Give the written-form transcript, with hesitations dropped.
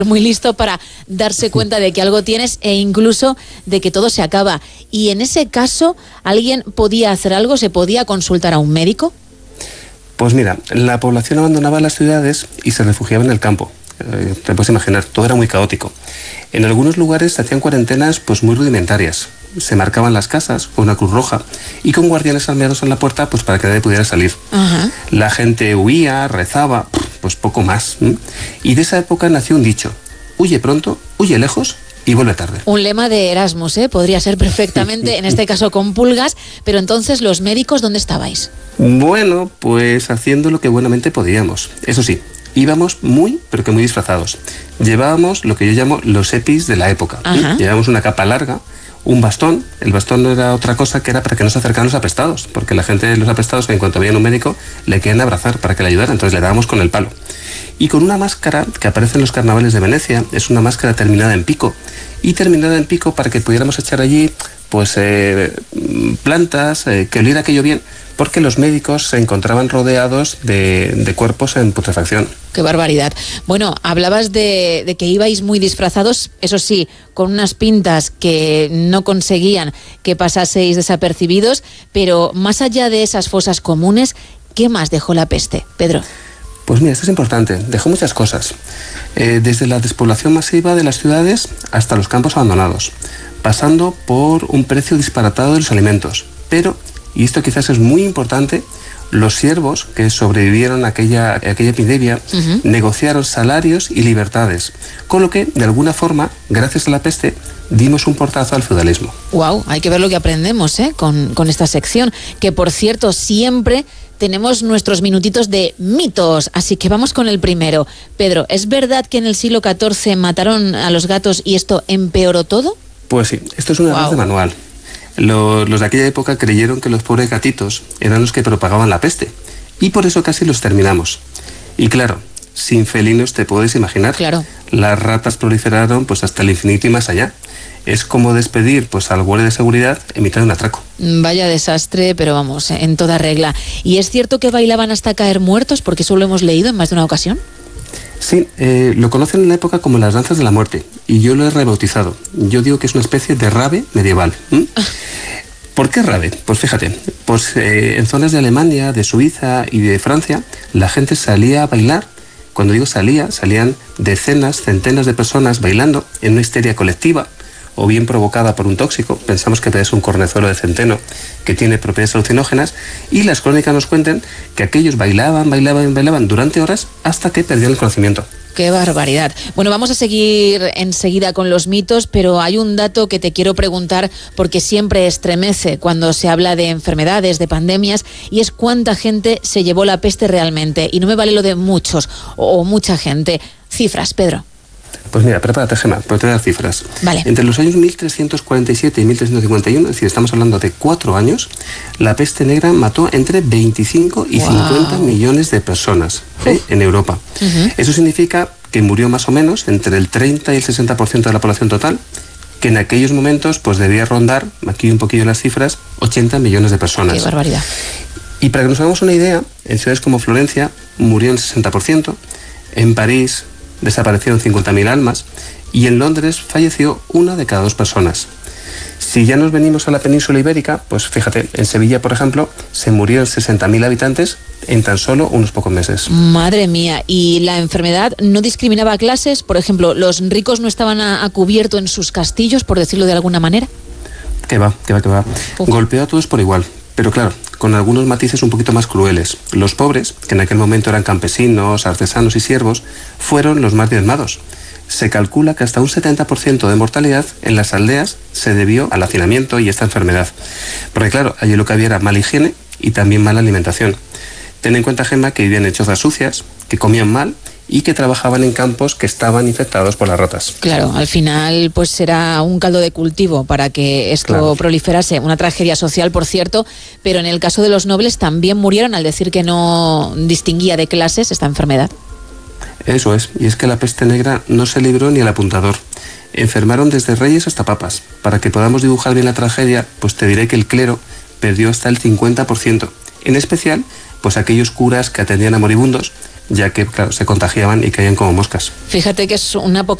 muy listo para darse cuenta de que algo tienes e incluso de que todo se acaba. Y en ese caso, ¿alguien podía hacer algo? ¿Se podía consultar a un médico? Pues mira, la población abandonaba las ciudades y se refugiaba en el campo. Te puedes imaginar, todo era muy caótico. En algunos lugares se hacían cuarentenas pues muy rudimentarias. Se marcaban las casas con una cruz roja y con guardianes armados en la puerta pues para que nadie pudiera salir. Ajá. La gente huía, rezaba, pues poco más. Y de esa época nació un dicho: huye pronto, huye lejos y vuelve tarde. Un lema de Erasmus, podría ser perfectamente, en este caso con pulgas, pero entonces los médicos, ¿dónde estabais? Bueno, pues haciendo lo que buenamente podíamos. Eso sí, íbamos muy, pero que muy disfrazados. Llevábamos lo que yo llamo los EPIs de la época. Llevábamos una capa larga, un bastón. El bastón no era otra cosa que era para que no se acercaran los apestados, porque la gente, los apestados, en cuanto veían un médico, le querían abrazar para que le ayudara, entonces le dábamos con el palo. Y con una máscara que aparece en los carnavales de Venecia, es una máscara terminada en pico, y terminada en pico para que pudiéramos echar allí pues plantas, que oliera aquello bien, porque los médicos se encontraban rodeados de cuerpos en putrefacción. ¡Qué barbaridad! Bueno, hablabas de que ibais muy disfrazados, eso sí, con unas pintas que no conseguían que pasaseis desapercibidos, pero más allá de esas fosas comunes, ¿qué más dejó la peste, Pedro? Pues mira, esto es importante, dejó muchas cosas. Desde la despoblación masiva de las ciudades hasta los campos abandonados, pasando por un precio disparatado de los alimentos. Pero, y esto quizás es muy importante, los siervos que sobrevivieron a aquella epidemia negociaron salarios y libertades, con lo que, de alguna forma, gracias a la peste, dimos un portazo al feudalismo. ¡Wow! Hay que ver lo que aprendemos con esta sección, que por cierto siempre tenemos nuestros minutitos de mitos, así que vamos con el primero. Pedro, ¿es verdad que en el siglo XIV mataron a los gatos y esto empeoró todo? Pues sí, esto es un error de manual. Los de aquella época creyeron que los pobres gatitos eran los que propagaban la peste y por eso casi los terminamos. Y claro, sin felinos te puedes imaginar. Claro. Las ratas proliferaron pues hasta el infinito y más allá. Es como despedir pues al guardia de seguridad en mitad de un atraco. Vaya desastre, pero vamos, en toda regla. ¿Y es cierto que bailaban hasta caer muertos? Porque eso lo hemos leído en más de una ocasión. Sí, lo conocen en la época como las danzas de la muerte y yo lo he rebautizado. Yo digo que es una especie de rave medieval. ¿Por qué rave? Pues fíjate, pues en zonas de Alemania, de Suiza y de Francia, la gente salía a bailar. Cuando digo salían decenas, centenas de personas bailando en una histeria colectiva, o bien provocada por un tóxico. Pensamos que es un cornezuelo de centeno que tiene propiedades alucinógenas, y las crónicas nos cuentan que aquellos bailaban durante horas hasta que perdían el conocimiento. ¡Qué barbaridad! Bueno, vamos a seguir enseguida con los mitos, pero hay un dato que te quiero preguntar porque siempre estremece cuando se habla de enfermedades, de pandemias, y es cuánta gente se llevó la peste realmente. Y no me vale lo de muchos o mucha gente. Cifras, Pedro. Pues mira, prepárate, Gemma, porque te voy a dar cifras. Vale. Entre los años 1347 y 1351, es decir, estamos hablando de 4 años, la peste negra mató entre 25 y 50 millones de personas en Europa. Eso significa que murió más o menos entre el 30 y el 60% de la población total, que en aquellos momentos pues debía rondar, aquí un poquillo las cifras, 80 millones de personas. ¡Qué barbaridad! Y para que nos hagamos una idea, en ciudades como Florencia murió el 60%, en París desaparecieron 50.000 almas y en Londres falleció 1 de cada 2 personas. Si ya nos venimos a la península ibérica, pues fíjate, en Sevilla, por ejemplo, se murieron 60.000 habitantes en tan solo unos pocos meses. Madre mía, ¿y la enfermedad no discriminaba clases? Por ejemplo, ¿los ricos no estaban a cubierto en sus castillos, por decirlo de alguna manera? Que va. Golpeó a todos por igual, pero claro, con algunos matices un poquito más crueles. Los pobres, que en aquel momento eran campesinos, artesanos y siervos, fueron los más diezmados. Se calcula que hasta un 70% de mortalidad en las aldeas se debió al hacinamiento y esta enfermedad. Porque claro, allí lo que había era mala higiene y también mala alimentación. Ten en cuenta, Gemma, que vivían en chozas sucias, que comían mal y que trabajaban en campos que estaban infectados por las ratas. Claro, al final pues será un caldo de cultivo para que esto proliferase. Una tragedia social, por cierto, pero en el caso de los nobles también murieron al decir que no distinguía de clases esta enfermedad. Eso es, y es que la peste negra no se libró ni al apuntador. Enfermaron desde reyes hasta papas. Para que podamos dibujar bien la tragedia, pues te diré que el clero perdió hasta el 50%. En especial, pues aquellos curas que atendían a moribundos, ya que, claro, se contagiaban y caían como moscas. Fíjate que es una poca